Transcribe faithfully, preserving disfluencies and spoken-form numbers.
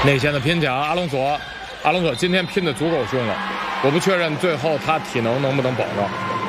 内线的拼抢，阿隆索，阿隆索今天拼的足够凶了，我不确认最后他体能能不能保证。